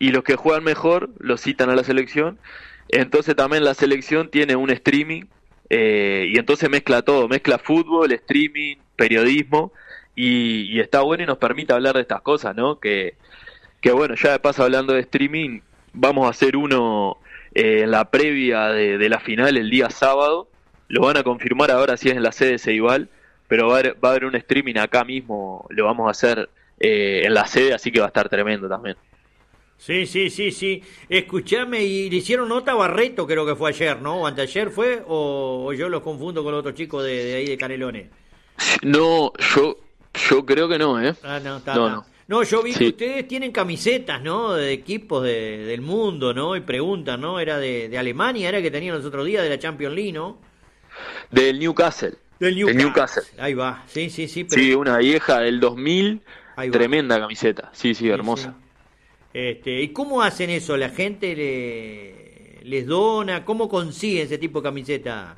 y los que juegan mejor los citan a la selección. Entonces también la selección tiene un streaming, y entonces mezcla todo, mezcla fútbol, streaming, periodismo, y está bueno y nos permite hablar de estas cosas, ¿no? Que bueno, ya de paso hablando de streaming, vamos a hacer uno en la previa de la final el día sábado. Lo van a confirmar ahora si es en la sede de Ceibal, pero va a haber un streaming acá mismo, lo vamos a hacer en la sede, así que va a estar tremendo también. Sí, sí, sí, sí. Escuchame, y le hicieron nota a Barreto, creo que fue ayer, ¿no? ¿O anteayer fue? ¿O yo los confundo con los otros chicos de ahí de Canelones? No, yo creo que no, ¿eh? Ah, no, está, No, está. no. No, yo vi que Sí. ustedes tienen camisetas, ¿no? De equipos del mundo, ¿no? Y preguntan, ¿no? Era de Alemania, era que tenían los otros días de la Champions League, ¿no? Del Newcastle. Del Del Newcastle. Newcastle. Ahí va, sí, sí, sí, Sí, una vieja del 2000, ahí va. tremenda camiseta. Sí, sí, Sí, hermosa. sí. ¿Y cómo hacen eso? ¿La gente les dona? ¿Cómo consiguen ese tipo de camiseta?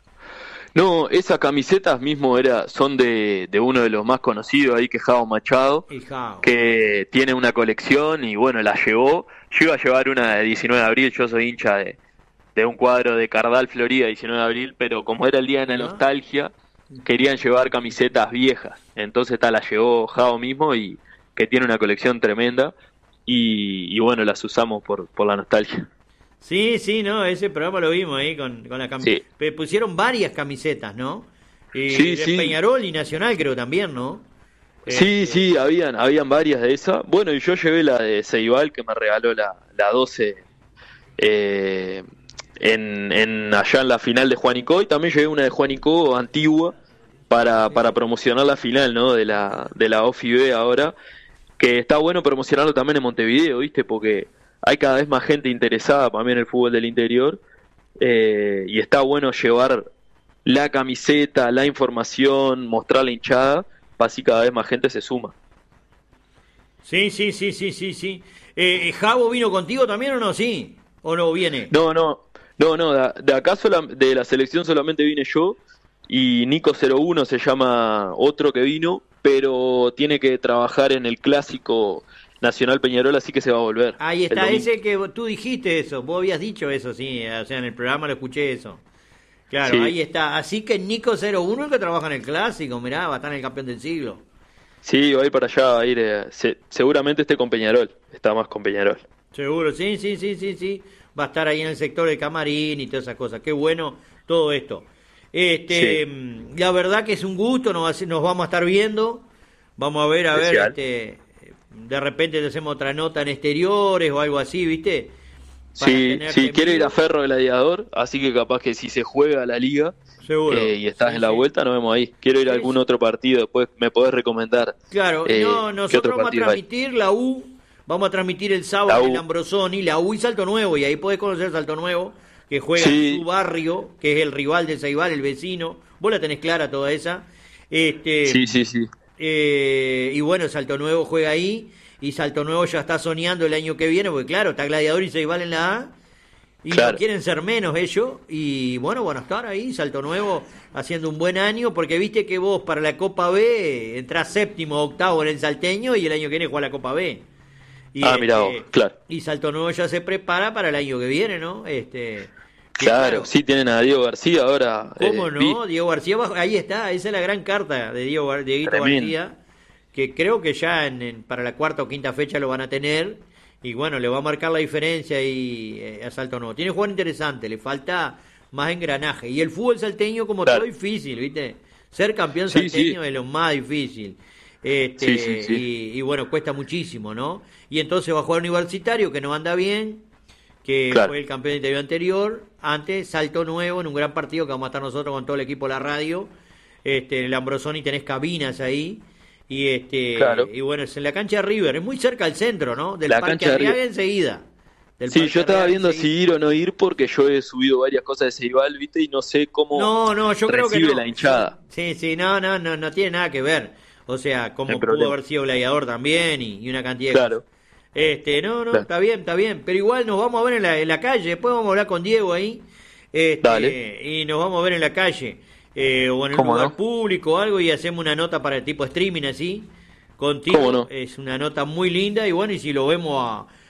No, esas camisetas mismo son de uno de los más conocidos ahí, que es Jao Machado, El Jao. que tiene una colección y bueno, la llevó. Yo iba a llevar una de 19 de abril, yo soy hincha de un cuadro de Cardal, Florida, 19 de abril, pero como era el día de la ¿Ah? nostalgia, querían llevar camisetas viejas. Entonces la llevó Jao mismo, y que tiene una colección tremenda, y bueno, las usamos por la nostalgia. Sí, sí, no, ese programa lo vimos ahí con la Sí, camiseta. Pusieron varias camisetas, ¿no? Y sí, de sí. Peñarol y Nacional creo también, ¿no? Sí, Este, sí, habían varias de esas. Bueno, y yo llevé la de Ceibal, que me regaló la 12, eh, allá en la final de Juanico, y también llevé una de Juanico antigua para promocionar la final, ¿no? De la OFIB ahora, que está bueno promocionarlo también en Montevideo, ¿viste? Porque hay cada vez más gente interesada también en el fútbol del interior, y está bueno llevar la camiseta, la información, mostrar la hinchada, así cada vez más gente se suma. sí, sí, sí, sí, sí, sí. ¿Javo vino contigo también o no? Sí. ¿O no viene? No, no, no, no, de acá de la selección solamente vine yo, y Nico 01 se llama otro que vino, pero tiene que trabajar en el clásico Nacional Peñarol, así que se va a volver Ahí el está, domingo. ese que tú dijiste eso, vos habías dicho eso, sí, o sea, en el programa lo escuché eso. Claro, Sí, ahí está. Así que Nico 01 el que trabaja en el clásico, mirá, va a estar en el campeón del siglo. sí, va a ir para allá, va a ir, seguramente esté con Peñarol, está más con Peñarol. Seguro, sí, sí, sí, sí, sí. Va a estar ahí en el sector del camarín y todas esas cosas. Qué bueno todo esto. Sí, La verdad que es un gusto, nos vamos a estar viendo. Vamos a ver, especial. de repente te hacemos otra nota en exteriores o algo así, ¿viste? Para Sí, tenerte sí, en quiero ir a vivo. Ferro Gladiador, así que capaz que si se juega la liga, Seguro. y estás Sí, en la sí. vuelta, nos vemos ahí. Quiero ir a Sí, algún sí. otro partido, después me podés recomendar Claro, no, qué otros nosotros vamos a partidos hay. transmitir la U, vamos a transmitir el La sábado en el U, Ambrosoni, la U y Salto Nuevo, y ahí podés conocer Salto Nuevo, que juega en su sí, barrio, que es el rival del Ceibal, el vecino, vos la tenés clara toda esa, sí, este, sí, sí, y bueno, Salto Nuevo juega ahí, y Salto Nuevo ya está soñando el año que viene, porque claro, está Gladiador y Ceibal en la A, y no claro. quieren ser menos ellos, y bueno, van a estar ahí, Salto Nuevo haciendo un buen año, porque viste que vos para la Copa B entrás séptimo o octavo en el Salteño y el año que viene juega la Copa B. Y Ah, mirá vos, claro. y Salto Nuevo ya se prepara para el año que viene, ¿no? Que Claro, claro, sí tienen a Diego García ahora, ¿cómo vi, no? Diego García, ahí está, esa es la gran carta de Dieguito tremendo. García, que creo que ya para la cuarta o quinta fecha lo van a tener, y bueno, le va a marcar la diferencia y a Salto Nuevo. Tiene jugador interesante, le falta más engranaje. Y el fútbol salteño, como todo, Claro. difícil, ¿viste? Ser campeón Sí, sí, salteño es lo más difícil. sí, sí, sí, Y bueno, cuesta muchísimo, ¿no? Y entonces va a jugar Universitario, que no anda bien, que claro, fue el campeón de interior anterior, antes Salto Nuevo en un gran partido que vamos a estar nosotros con todo el equipo de la radio, en el Ambrosoni tenés cabinas ahí, claro. y bueno, es en la cancha de River, es muy cerca al centro, ¿no? Del La Parque cancha de River. Arriaga enseguida, del Sí, Parque yo estaba Arriaga viendo si enseguida. ir o no ir, porque yo he subido varias cosas de Ceibal, ¿viste? Y no sé cómo No, no, yo creo que recibe no. la hinchada. Sí, sí, no, no, no, no tiene nada que ver. O sea, El como pudo problema. haber sido Gladiador también y una cantidad de cosas. Claro, No, no, claro. está bien. Pero igual nos vamos a ver en la calle. Después vamos a hablar con Diego ahí. Dale, Y nos vamos a ver en la calle. O en un cómo lugar no, público o algo y hacemos una nota para el tipo streaming así. cómo Contigo. no. Es una nota muy linda y bueno, y si lo vemos